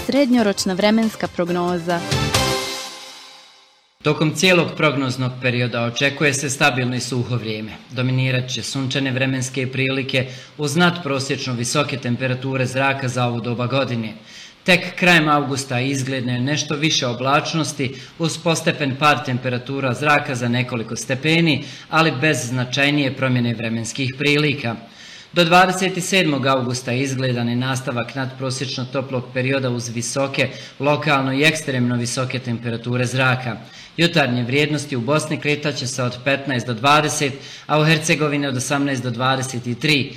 srednjoročna vremenska prognoza. Tokom cijelog prognoznog perioda očekuje se stabilno i suho vrijeme. Dominirat će sunčane vremenske prilike uz nadprosječno visoke temperature zraka za ovu doba godine. Tek krajem augusta izgledno je nešto više oblačnosti uz postepen pad temperatura zraka za nekoliko stepeni, ali bez značajnije promjene vremenskih prilika. Do 27. augusta izgledan je nastavak nadprosječno toplog perioda uz visoke, lokalno i ekstremno visoke temperature zraka. Jutarnje vrijednosti u Bosni kretat će se od 15 do 20, a u Hercegovini od 18 do 23,